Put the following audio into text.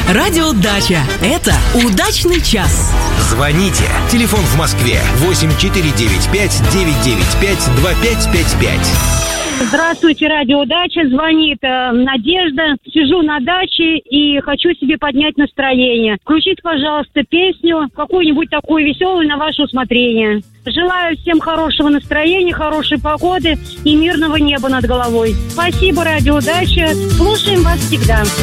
Радио Дача. Это удачный час. Звоните. Телефон в Москве 8495-995-2555. Здравствуйте, радио Дача. Звонит Надежда. Сижу на даче и хочу себе поднять настроение. Включите, пожалуйста, песню какую-нибудь такую веселую на ваше усмотрение. Желаю всем хорошего настроения, хорошей погоды и мирного неба над головой. Спасибо, радио Дача. Слушаем вас всегда.